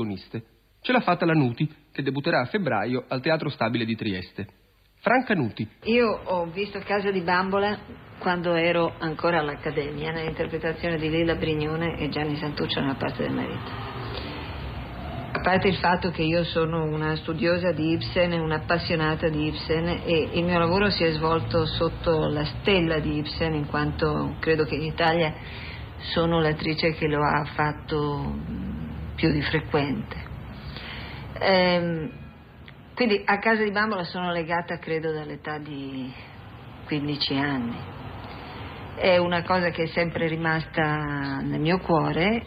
protagoniste. Ce l'ha fatta la Nuti, che debutterà a febbraio al Teatro Stabile di Trieste. Franca Nuti. Io ho visto Casa di Bambola quando ero ancora all'Accademia, nell'interpretazione di Lilla Brignone e Gianni Santuccio nella parte del marito. A parte il fatto che io sono una studiosa di Ibsen e un'appassionata di Ibsen, e il mio lavoro si è svolto sotto la stella di Ibsen, in quanto credo che in Italia sono l'attrice che lo ha fatto più di frequente. Quindi a Casa di Bambola sono legata credo dall'età di 15 anni. È una cosa che è sempre rimasta nel mio cuore.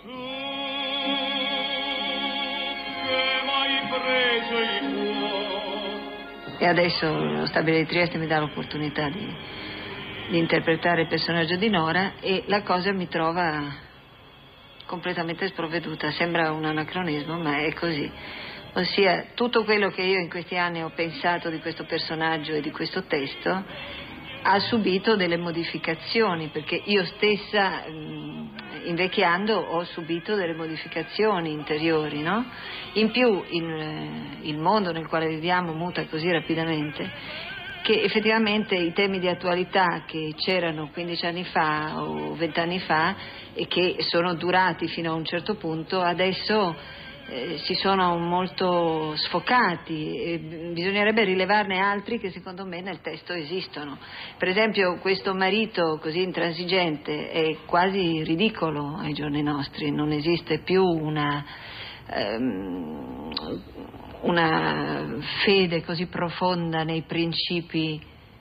E adesso lo Stabile di Trieste mi dà l'opportunità di interpretare il personaggio di Nora, e la cosa mi trova completamente sprovveduta. Sembra un anacronismo, ma è così. Ossia, tutto quello che io in questi anni ho pensato di questo personaggio e di questo testo ha subito delle modificazioni, perché io stessa, invecchiando, ho subito delle modificazioni interiori, no? In più il mondo nel quale viviamo muta così rapidamente che effettivamente i temi di attualità che c'erano 15 anni fa o 20 anni fa e che sono durati fino a un certo punto, adesso si sono molto sfocati, e bisognerebbe rilevarne altri che secondo me nel testo esistono. Per esempio, questo marito così intransigente è quasi ridicolo ai giorni nostri, non esiste più una fede così profonda nei principi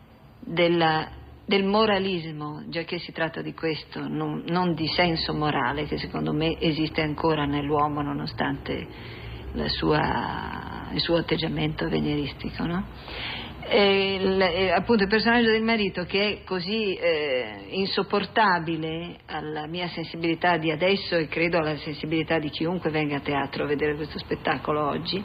del moralismo, già che si tratta di questo, non di senso morale, che secondo me esiste ancora nell'uomo nonostante il suo atteggiamento avveniristico, no? Appunto il personaggio del marito, che è così insopportabile alla mia sensibilità di adesso, e credo alla sensibilità di chiunque venga a teatro a vedere questo spettacolo oggi,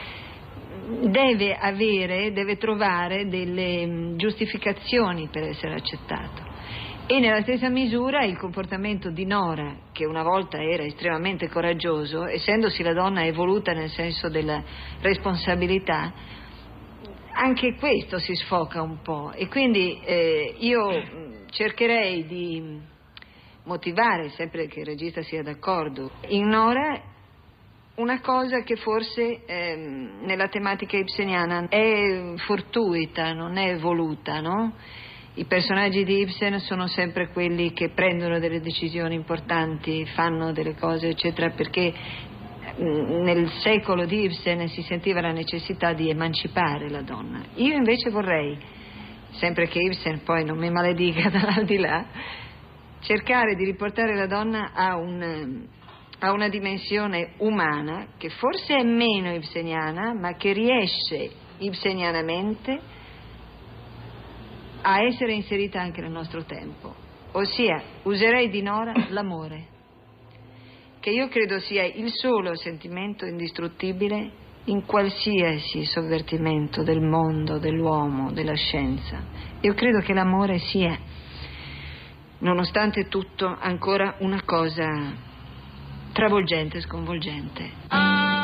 deve trovare delle giustificazioni per essere accettato. E nella stessa misura il comportamento di Nora, che una volta era estremamente coraggioso, essendosi la donna evoluta nel senso della responsabilità, anche questo si sfoca un po', e quindi io cercherei di motivare, sempre che il regista sia d'accordo, in Nora una cosa che forse nella tematica ibseniana è fortuita, non è voluta, no? I personaggi di Ibsen sono sempre quelli che prendono delle decisioni importanti, fanno delle cose eccetera, perché nel secolo di Ibsen si sentiva la necessità di emancipare la donna. Io invece vorrei, sempre che Ibsen poi non mi maledica dall'aldilà, cercare di riportare la donna a una dimensione umana che forse è meno ibseniana, ma che riesce ibsenianamente a essere inserita anche nel nostro tempo. Ossia, userei di Nora l'amore, che io credo sia il solo sentimento indistruttibile in qualsiasi sovvertimento del mondo, dell'uomo, della scienza. Io credo che l'amore sia, nonostante tutto, ancora una cosa travolgente, sconvolgente.